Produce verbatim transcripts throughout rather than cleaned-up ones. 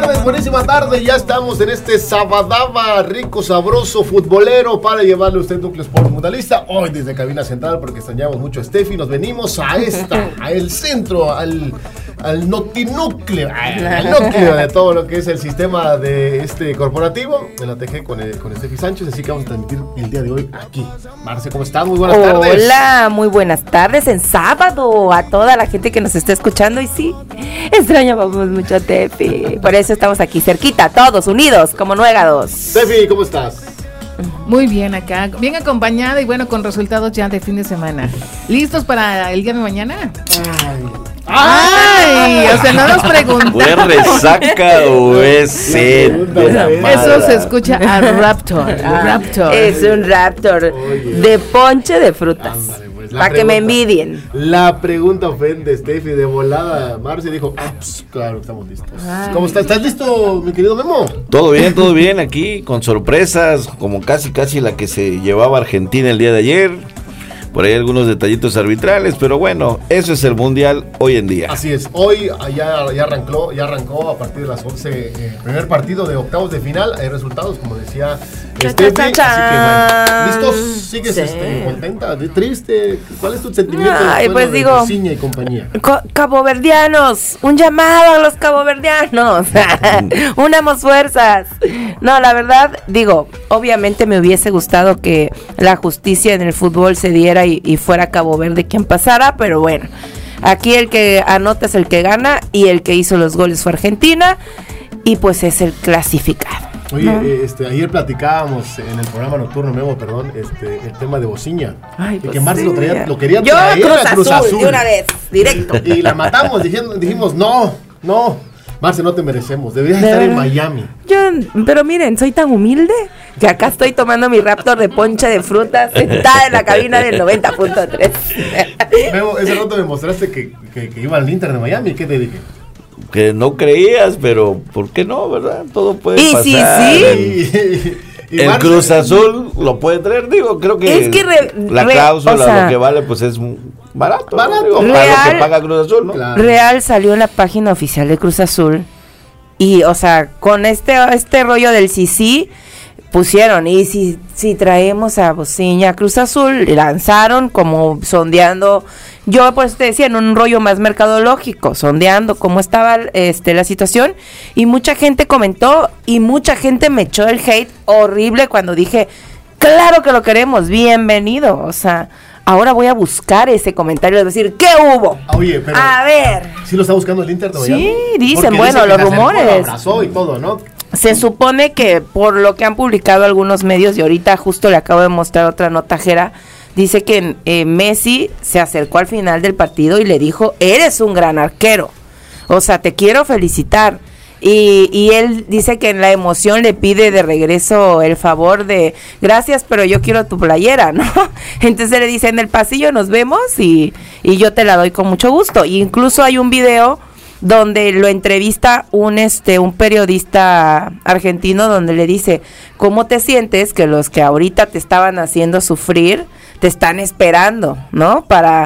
tardes, buenísima tarde. Ya estamos en este sabadaba rico, sabroso, futbolero para llevarle a usted Núcleo Sport Mundialista. Hoy desde Cabina Central, porque extrañamos mucho a Steffi. Nos venimos a esta, al centro, al, al notinúcleo, al núcleo de todo lo que es el sistema de este corporativo. En la T G con, el, con Steffi Sánchez. Así que vamos a transmitir el día de hoy aquí. Marce, ¿cómo estás? Muy buenas Hola, tardes. Hola, muy buenas tardes en sábado a toda la gente que nos está escuchando. Y sí, extrañábamos mucho a Tefi. Por eso estamos aquí cerquita, todos unidos, como nuegados. Steffi, ¿cómo estás? Muy bien acá, bien acompañada y bueno, con resultados ya de fin de semana. ¿Listos para el día de mañana? Ay. ¡Ay! O sea, no nos preguntamos. ¿Fue resaca o es sed de la Eso mala? se escucha a Raptor. Ah, Raptor. Es un Raptor Oye. de ponche de frutas. Ándale, pues, la Para que me pregunta- envidien. La pregunta ofende, Steffi, de volada. Marce dijo, ah, pues, claro, estamos listos. Ay. ¿Cómo estás? ¿Estás listo, mi querido Memo? Todo bien, todo bien aquí, con sorpresas, como casi casi la que se llevaba Argentina el día de ayer. Por ahí algunos detallitos arbitrales, pero bueno, eso es el mundial hoy en día. Así es, hoy ya, ya, arrancó, ya arrancó a partir de las once, eh, primer partido de octavos de final. Hay resultados, como decía Steffi. Cha, Así cha, que bueno, ¿listos? ¿Sigues Sí. este, contenta, triste? ¿Cuál es tu sentimiento? Ay, después pues de digo- Bociña y compañía? Co- caboverdianos, un llamado a los caboverdianos. Unamos fuerzas. No, la verdad, digo, obviamente me hubiese gustado que la justicia en el fútbol se diera y, y fuera Cabo Verde quien pasara, pero bueno, aquí el que anota es el que gana y el que hizo los goles fue Argentina y pues es el clasificado. Oye, ¿no? eh, este, ayer platicábamos en el programa nocturno, Memo, perdón, este, el tema de Bociña. Ay, y pues que Marce sí. lo, traía, lo quería Yo, traer Cruz a Cruz Azul, Azul. de una vez, directo. Y la matamos, dijimos, dijimos no, no, Marce, no te merecemos, deberías ¿De estar en verdad? Miami. Yo, pero miren, soy tan humilde que acá estoy tomando mi Raptor de ponche de frutas sentada en la cabina del noventa punto tres. Memo, ese rato me mostraste que, que, que iba al Inter de Miami, ¿qué te dije? Que no creías, pero ¿por qué no, verdad? Todo puede Y pasar. sí, sí. Y, y El Marce- Cruz Azul lo puede traer, digo, creo que, Es que re- la re- cláusula, o sea, lo que vale, pues es barato. Barato. Digo, para lo Real- que paga Cruz Azul, ¿no? Claro. Real salió en la página oficial de Cruz Azul y, o sea, con este este rollo del sí sí pusieron y si si traemos a Bociña Cruz Azul, lanzaron como sondeando, yo pues te decía, en un rollo más mercadológico, sondeando cómo estaba este la situación y mucha gente comentó y mucha gente me echó el hate horrible cuando dije, claro que lo queremos, bienvenido, o sea, ahora voy a buscar ese comentario y decir, ¿qué hubo? Oye, pero A ver, ¿sí lo está buscando el Inter de Sí, Miami? dicen, Porque bueno, dice que los se acercó, rumores. lo abrazó y todo, ¿no? se supone que por lo que han publicado algunos medios, y ahorita justo le acabo de mostrar otra notajera, dice que eh, Messi se acercó al final del partido y le dijo, eres un gran arquero, o sea, te quiero felicitar. Y, y él dice que en la emoción le pide de regreso el favor de, gracias, pero yo quiero tu playera, ¿no? Entonces le dice, en el pasillo nos vemos y, y yo te la doy con mucho gusto. Y incluso hay un video donde lo entrevista un este un periodista argentino donde le dice, ¿cómo te sientes que los que ahorita te estaban haciendo sufrir te están esperando, ¿no? Para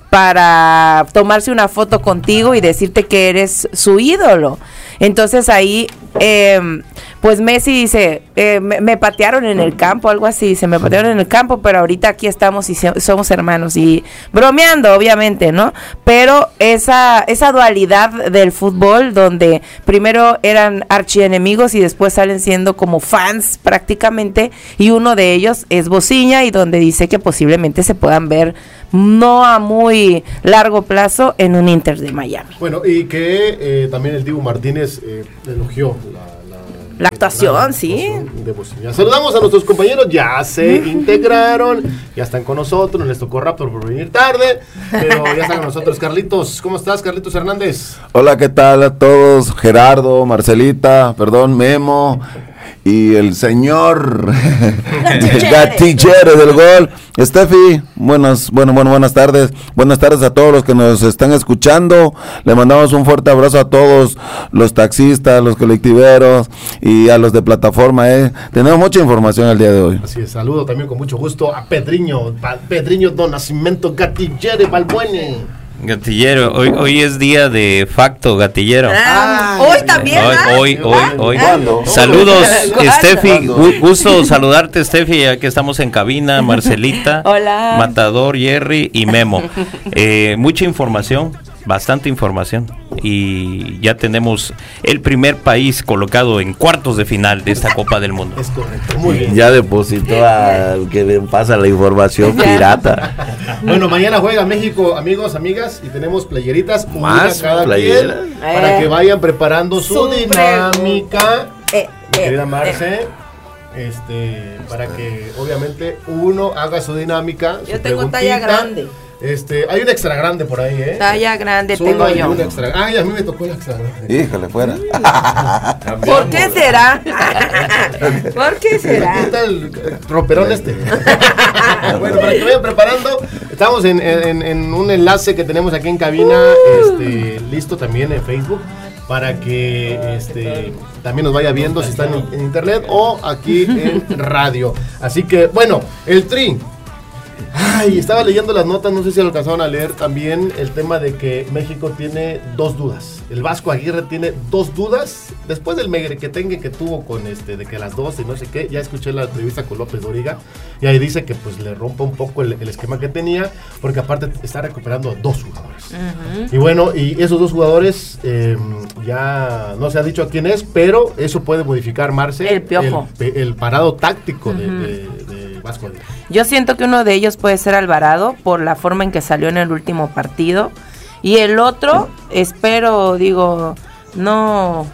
para tomarse una foto contigo y decirte que eres su ídolo. Entonces ahí, eh, pues Messi dice, eh, me, me patearon en el campo, algo así, dice, me patearon en el campo, pero ahorita aquí estamos y se, somos hermanos, y bromeando, obviamente, ¿no? Pero esa, esa dualidad del fútbol, donde primero eran archienemigos y después salen siendo como fans prácticamente, y uno de ellos es Bociña, y donde dice que posiblemente se puedan ver no a muy largo plazo en un Inter de Miami. Bueno, y que eh, también el Dibu Martínez eh, elogió la, la, La actuación, la sí. actuación de Bociña. Saludamos a nuestros compañeros, ya se integraron, ya están con nosotros, les tocó Raptor por venir tarde, pero ya están con nosotros. Carlitos, ¿cómo estás, Carlitos Hernández? Hola, ¿qué tal a todos? Gerardo, Marcelita, perdón, Memo y el señor Gatillere del gol. Steffi, buenas, bueno, bueno, buenas tardes. Buenas tardes a todos los que nos están escuchando. Le mandamos un fuerte abrazo a todos los taxistas, los colectiveros y a los de plataforma. ¿eh? Tenemos mucha información el día de hoy. Así es, saludo también con mucho gusto a Pedriño, pa- Pedriño Don Nascimento Gatillere Balbuene. Gatillero, hoy, hoy es día de facto, gatillero. Ah, hoy también. Hoy, hoy, hoy, hoy. ¿Cuándo? Saludos, ¿Cuándo? Steffi. ¿Cuándo? gu- Gusto saludarte, Steffi, ya que estamos en cabina. Marcelita, Hola. Matador, Jerry y Memo. Eh, mucha información, bastante información. Y ya tenemos el primer país colocado en cuartos de final de esta Copa del Mundo. Es correcto, muy bien. Ya depositó al que le pasa la información pirata. Bueno, mañana juega México, amigos, amigas, y tenemos playeritas, una Más cada playeras. quien, para Eh. que vayan preparando su Su dinámica. Eh, Mi eh, querida eh. Marce, este, para que obviamente uno haga su dinámica. Yo su tengo talla preguntita. grande. Este, hay un extra grande por ahí, ¿eh? Talla grande Solo tengo hay yo. un extra. Ay, a mí me tocó el extra grande. Híjole, fuera. ¿Por qué será? ¿Por qué será? ¿Qué tal el roperón este? Bueno, para que vayan preparando, estamos en, en- en un enlace que tenemos aquí en cabina, este, listo también en Facebook, para que este, también nos vaya viendo si están en, en internet o aquí en radio. Así que, bueno, el Tri. Ay, estaba leyendo las notas, no sé si lo alcanzaron a leer también, el tema de que México tiene dos dudas. El Vasco Aguirre tiene dos dudas. Después del merequetengue que tuvo con este, de que las dos y no sé qué, ya escuché la entrevista con López Dóriga, y ahí dice que pues le rompe un poco el, el esquema que tenía, porque aparte está recuperando a dos jugadores. Y bueno, y esos dos jugadores, eh, ya no se ha dicho a quién es, pero eso puede modificar, Marce, El Piojo. el, el parado táctico de, de, de Vasco Aguirre. Yo siento que uno de ellos puede ser Alvarado por la forma en que salió en el último partido. Y el otro, espero, digo, no,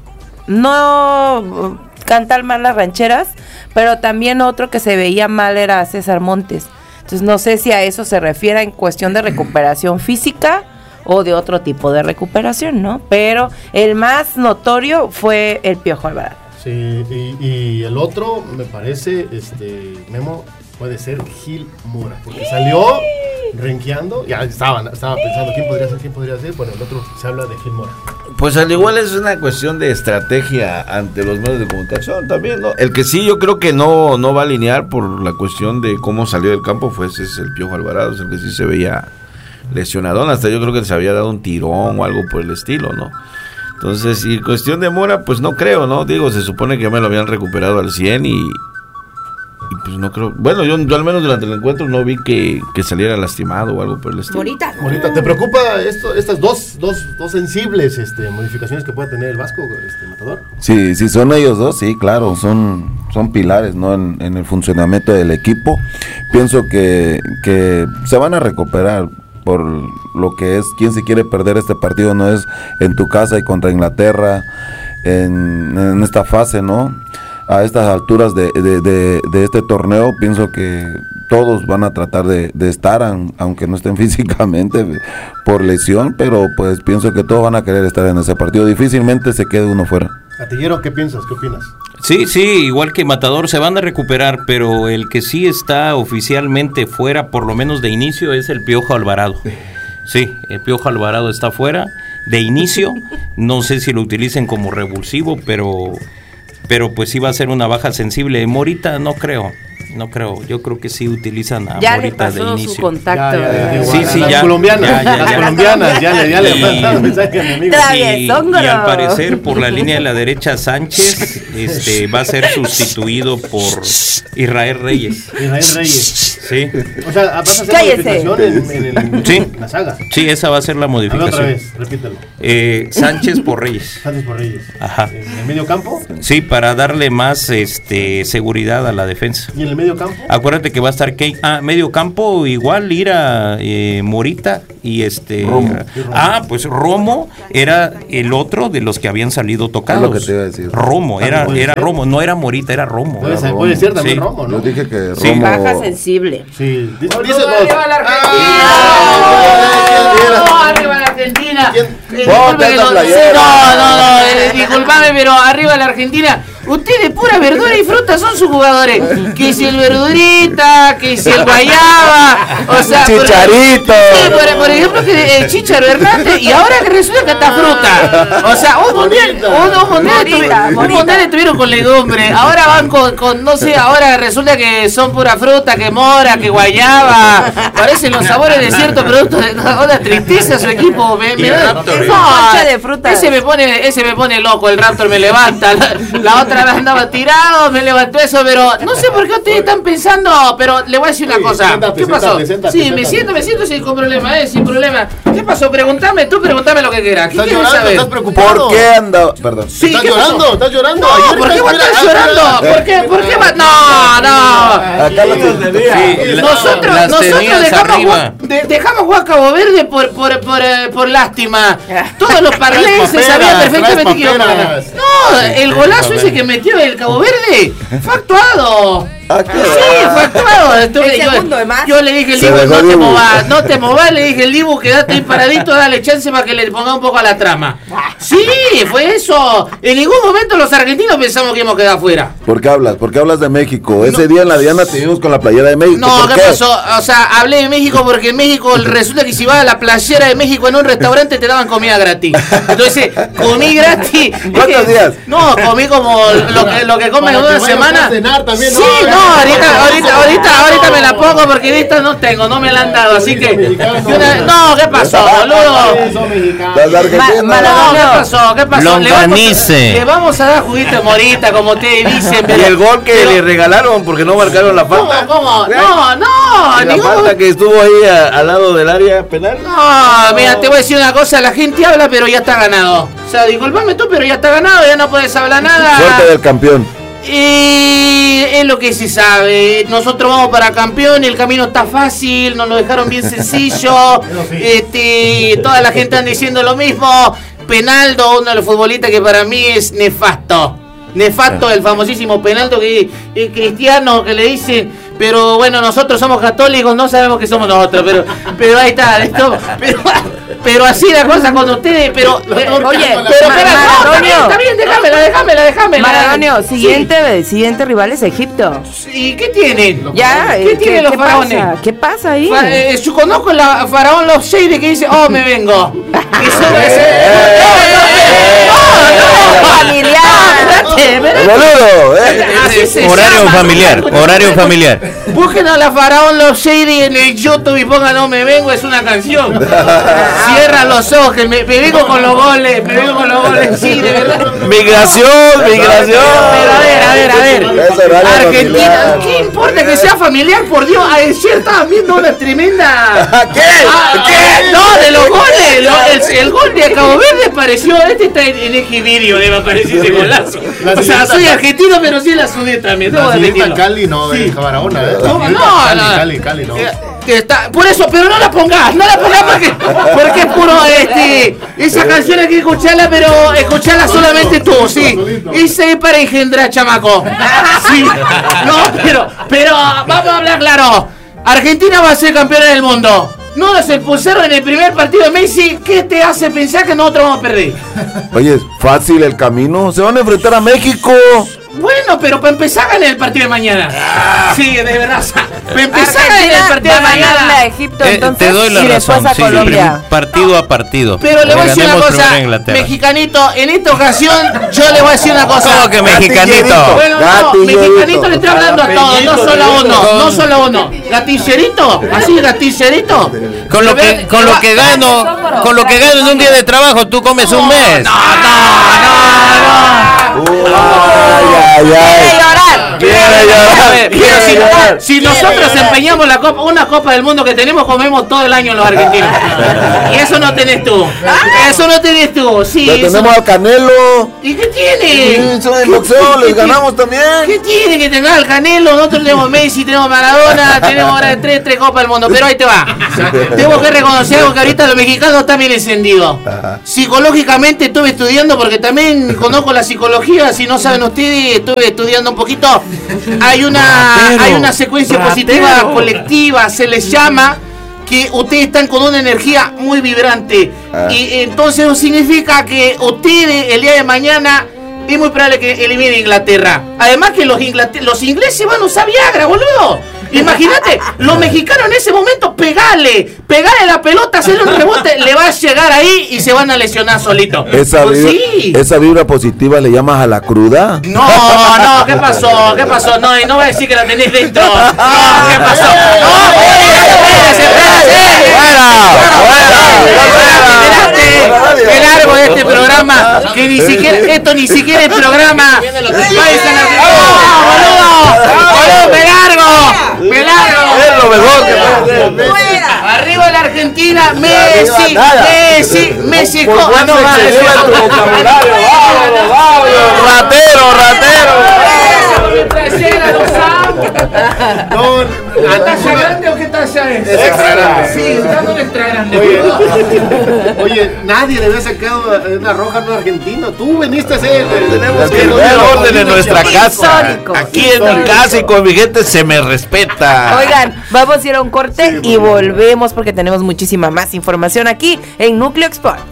no cantar mal las rancheras, pero también otro que se veía mal era César Montes. Entonces no sé si a eso se refiere en cuestión de recuperación física o de otro tipo de recuperación, ¿no? Pero el más notorio fue el Piojo Alvarado. Sí, y, y el otro, me parece, este, Memo, puede ser Gil Mora, porque salió renqueando, ya estaban, estaba pensando quién podría ser, quién podría ser, bueno, el otro se habla de Gil Mora. Pues al igual es una cuestión de estrategia ante los medios de comunicación también, ¿no? El que sí yo creo que no, no va a alinear por la cuestión de cómo salió del campo, pues es el Piojo Alvarado, es el que sí se veía lesionadón, hasta yo creo que se había dado un tirón o algo por el estilo, ¿no? Entonces, y cuestión de Mora, pues no creo, ¿no? Digo, se supone que ya me lo habían recuperado al cien y, y pues no creo. Bueno, yo, yo al menos durante el encuentro no vi que, que saliera lastimado o algo por el estilo. Morita. Morita, ¿te preocupa esto, estas dos, dos, dos sensibles este, modificaciones que pueda tener el Vasco, este, Matador? Sí, sí, son ellos dos, sí, claro, son, son pilares, ¿no? En, en el funcionamiento del equipo. Pienso que, que se van a recuperar por lo que es, quien se quiere perder este partido no es en tu casa y contra Inglaterra, en, en esta fase, ¿no? A estas alturas de, de, de, de este torneo, pienso que todos van a tratar de, de estar, an- aunque no estén físicamente por lesión, pero pues pienso que todos van a querer estar en ese partido, difícilmente se quede uno fuera. Gatillero, ¿qué piensas? ¿Qué opinas? Sí, sí, igual que Matador, se van a recuperar, pero el que sí está oficialmente fuera, por lo menos de inicio, es el Piojo Alvarado. Sí, el Piojo Alvarado está fuera de inicio, no sé si lo utilicen como revulsivo, pero, pero pues sí va a ser una baja sensible. Morita no creo, no creo, yo creo que sí utilizan a Ya le Morita de pasó su inicio. contacto. Ya, ya, ya, ¿verdad? Sí, igual, sí, las ya. colombianas, Ya, ya, las ya. colombianas, ya le, ya le Y- mandaron mensaje a mi amigo. Tra- Y, Traviesongro. y al parecer por la línea de la derecha Sánchez este va a ser sustituido por Israel Reyes. Israel Reyes. Sí, O sea, vas a hacer Cállese. modificación en, en, el- Sí. en la saga. sí, esa va a ser la A ver otra modificación. vez, repítelo. Eh, Sánchez por Reyes. Sánchez por Reyes. Ajá. En el medio campo Sí, para darle más este seguridad a la defensa. y en el medio campo. Acuérdate que va a estar Kane. Ah, medio campo igual Ira, eh, Morita y este. Romo. Ah, pues Romo era el otro de los que habían salido tocados. Es lo que te iba a decir. Romo, era, Puede era ser. Romo, no era Morita, era Romo. Puede Era ser, Romo. puede ser también Sí. Romo, ¿no? Yo dije que Sí. Romo... Baja sensible. Sí, dice, ¡Saludos, dice dos. arriba la Ah, Argentina! ¡No, arriba la Argentina! ¿Quién? Eh, Ponte disculpe que esta lo- playera. sí, no, no, no, eh, disculpame, pero arriba la Argentina. Ustedes pura verdura y fruta son sus jugadores. Que si el verdurita, que si el guayaba, o sea, Chicharito. Por, por, por ejemplo, que el Chicharo Hernández, y ahora que resulta que está fruta. O sea, un mundial, un, un mundial, tuvi- un mundial estuvieron con legumbre, ahora van con, con, no sé, ahora resulta que son pura fruta, que mora, que guayaba, parecen los sabores de ciertos productos, de una tristeza su equipo. Me, me da- Es un concha de frutas. ese me pone, ese me pone loco, el Raptor me levanta, la, la otra vez andaba tirado, me levantó eso, pero no sé por qué ustedes están pensando, pero le voy a decir una Sí, cosa. siéntate, ¿Qué pasó? siéntate, siéntate, Sí, me siéntate. siento, me siento sin problema, eh, sin problema. ¿Qué pasó? Pregúntame, tú pregúntame lo que quieras. ¿Qué ¿Estás quieres llorando? saber? ¿Estás preocupado? ¿Por qué anda? Perdón. Sí, ¿Estás ¿qué pasó? llorando? ¿Estás llorando? No, Ayer ¿por qué estás- vas a estar mira, llorando? mira, ¿Por qué? ¿Por qué va? No, no. Acá lo Sí, la- Nosotros, las nosotros tenías dejamos, arriba. jugar, de- dejamos jugar Cabo Verde por, por, por, eh, por lástima. Todos los parlenses paperas, sabían perfectamente traes que iba a ganar. paperas. No, el golazo ese que metió el Cabo Verde fue actuado. Ah, qué Sí, fue actuado. Estuve- El yo, segundo, además. yo le dije al Se Dibu, dejó no te Dibu. movas, no te movas, le dije al Dibu, quédate ahí paradito, dale chance para que le ponga un poco a la trama. Sí, fue eso. En ningún momento los argentinos pensamos que íbamos a quedar afuera. ¿Por qué hablas? ¿Por qué hablas de México? Ese día en la Diana te vimos con la playera de México. No, ¿Por ¿qué pasó? O sea, hablé de México porque en México resulta que si vas a la playera de México en un restaurante te daban comida gratis. Entonces, comí gratis. ¿Cuántos días? No, comí como lo que, lo que comes Para en que una vayas semana. a cenar también, Sí, ¿no? no, ahorita, ahorita, ahorita, ahorita me la pongo porque vista no tengo, no me la han dado, así que. No, ¿qué pasó, boludo? Eso, mexicano. Las argentinas. Ma- No, ¿qué pasó? ¿Qué pasó? Le vamos, Longanice. le vamos a dar juguito de morita, como ustedes dicen. Y el gol que pero- le regalaron porque no marcaron la ¿Cómo? falta. ¿Cómo? No, no, Y la ningún- falta que estuvo ahí a- al lado del área penal. No, mira, te voy a decir una cosa, la gente habla pero ya está ganado. O sea, disculpame tú, pero ya está ganado, ya no puedes hablar nada. Suerte del campeón. Y es lo que se sabe. Nosotros vamos para campeón, el camino está fácil, nos lo dejaron bien sencillo. Este, toda la gente anda diciendo lo mismo. Penaldo, uno de los futbolistas que para mí es nefasto. Nefasto, el famosísimo Penaldo que es cristiano, que le dicen, pero bueno, nosotros somos católicos, no sabemos que somos nosotros, pero pero ahí está, esto, pero, pero así la cosa con ustedes, pero eh, Oye, pero espera, no, está Maradonio. bien, está bien, déjamela, déjamela, déjamela. Maradonio, Sí. siguiente, siguiente rival es Egipto. ¿Y qué tienen? Ya, ¿Qué eh, tienen los faraones? pasa? ¿Qué pasa ahí? Fa- eh, yo conozco la faraón Los Shades que dice, oh, me vengo. Eso Familiar. ¡El boludo! ¿eh? Así se Horario llama. familiar, horario familiar. Busquen a la faraón Los Shady en el YouTube y pongan No me vengo, es una canción. Cierra los ojos, que me, me vengo con los goles, me vengo con los goles, sí, de verdad. Migración, migración. Pero a ver, a ver, a ver. Es horario Argentina, familiar. ¿qué importa que sea familiar? Por Dios, ayer estaban viendo una tremenda. ¿Qué? Ah, ¿Qué? No, de los goles. lo- el, el gol de Cabo Verde pareció. Este está en, en X video, debe aparecer ese golazo. La O sea, siguiente soy acá- argentino, pero sí la sudé también. Debo La de siguiente admitirlo. Cali no, de Barahona, ¿eh? No, La no, Cali, no. Cali, Cali, no. Que- que está, por eso, pero no la pongas, no la pongas porque, porque es puro, este, esa canción hay que escucharla, pero escucharla solamente tú, sí. Ese es para engendrar, chamaco. Sí. No, pero, pero, vamos a hablar claro. Argentina va a ser campeona del mundo. No nos expulsaron en el primer partido de Messi. ¿Qué te hace pensar que nosotros vamos a perder? Oye, es fácil el camino. Se van a enfrentar a México. Bueno, pero para empezar ganar el partido de mañana. Sí, de verdad. Para empezar ganar el Argentina partido va de a ganarle a mañana. Egipto, Eh, entonces, te doy la y después razón, a sí, Colombia. prim- partido a partido. Pero le voy a decir una Ganemos cosa, primero a Inglaterra. mexicanito, en esta ocasión yo le voy a decir una cosa. ¿Cómo que mexicanito? Bueno, no, Gatillerito. mexicanito le estoy hablando a todos, no solo a uno, no solo a uno. Gatillerito, así gatillerito. Con lo que con lo que gano, con lo que gano en un día de trabajo, tú comes un mes. No, no, no, no. Ay, ay, ¡Quiere ay. llorar! Quiere A llorar. ver, Quiere pero si, llorar. si nosotros empeñamos la copa, una copa del mundo que tenemos, comemos todo el año los argentinos. Y eso no tenés tú. Eso no tenés tú. Sí, Ya eso- tenemos al Canelo. ¿Y qué tiene? Sí, son de boxeo, les ganamos también. ¿Qué tiene que tener el Canelo? Nosotros tenemos Messi, tenemos Maradona, tenemos ahora tres, tres copas del mundo, pero ahí te va. Tengo que reconocer algo que ahorita los mexicanos están bien encendidos. Psicológicamente estuve estudiando porque también conozco la psicología, si no saben ustedes, estuve estudiando un poquito. Hay una, hay una secuencia positiva colectiva, se les llama, que ustedes están con una energía muy vibrante. Y entonces eso significa que ustedes el día de mañana y muy probable que elimine a Inglaterra. Además que los, Inglater- los ingleses van a usar Viagra, boludo. Imagínate, los mexicanos en ese momento, pegale, pegale la pelota, hacerle un rebote, le va a llegar ahí y se van a lesionar solito. Esa, Pues vibra, sí. esa vibra positiva le llamas a la cruda. No, no, ¿qué pasó? ¿Qué pasó? No, y no va a decir que la tenés dentro. No, ¿qué pasó? No, espérate, espérate. Qué largo de este programa, que ni siquiera, esto ni siquiera es programa. ¡Oh, boludo! ¡Boludo, me largo! ¡Me largo! Es lo mejor que puede hacer. Arriba la Argentina, Messi, Messi, Messi, Por ah, no, fuerza va, excesiva en tu vocabulario. Vámonos, vámonos. Ratero, ratero. No, ¿Qué talla grande o qué talla es? Es extra grande. Sí, está un extra grande. Oye, oye, nadie le había sacado una roja a un argentino. Tú veniste a ser. Tenemos que el ver orden en nuestra casa. Histórico. Aquí en mi casa y con mi gente se me respeta. Oigan, vamos a ir a un corte y volvemos porque tenemos muchísima más información aquí en Núcleo Export.